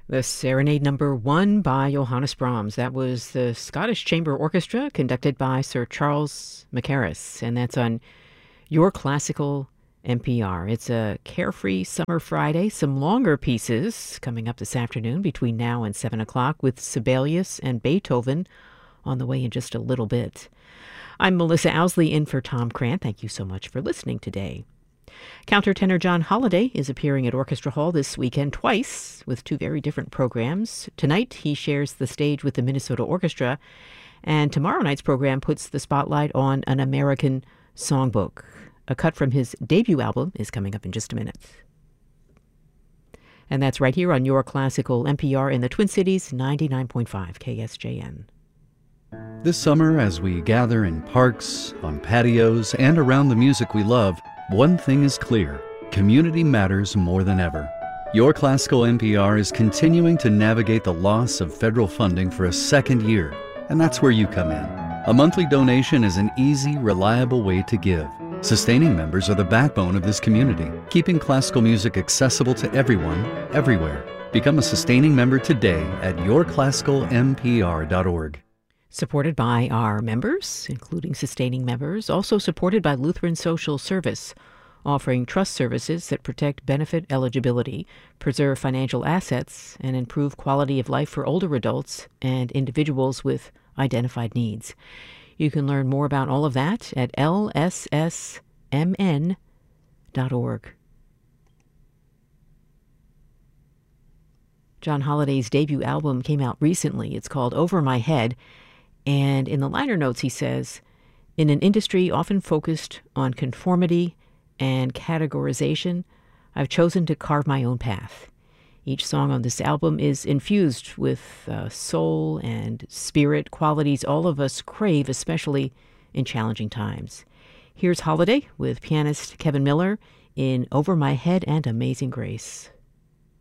The Serenade Number 1 by Johannes Brahms. That was the Scottish Chamber Orchestra conducted by Sir Charles Mackerras, and that's on Your Classical NPR. It's a carefree summer Friday. Some longer pieces coming up this afternoon between now and 7 o'clock with Sibelius and Beethoven on the way in just a little bit. I'm Melissa Owsley in for Tom Krant. Thank you so much for listening today. Countertenor John Holliday is appearing at Orchestra Hall this weekend twice with two very different programs. Tonight, he shares the stage with the Minnesota Orchestra, and tomorrow night's program puts the spotlight on an American songbook. A cut from his debut album is coming up in just a minute. And that's right here on Your Classical NPR in the Twin Cities, 99.5 KSJN. This summer, as we gather in parks, on patios, and around the music we love, one thing is clear: community matters more than ever. Your Classical NPR is continuing to navigate the loss of federal funding for a second year, and that's where you come in. A monthly donation is an easy, reliable way to give. Sustaining members are the backbone of this community, keeping classical music accessible to everyone, everywhere. Become a sustaining member today at yourclassicalnpr.org. Supported by our members, including sustaining members, also supported by Lutheran Social Service, offering trust services that protect benefit eligibility, preserve financial assets, and improve quality of life for older adults and individuals with identified needs. You can learn more about all of that at lssmn.org. John Holliday's debut album came out recently. It's called Over My Head. And in the liner notes, he says, in an industry often focused on conformity and categorization, I've chosen to carve my own path. Each song on this album is infused with soul and spirit, qualities all of us crave, especially in challenging times. Here's Holliday with pianist Kevin Miller in Over My Head and Amazing Grace.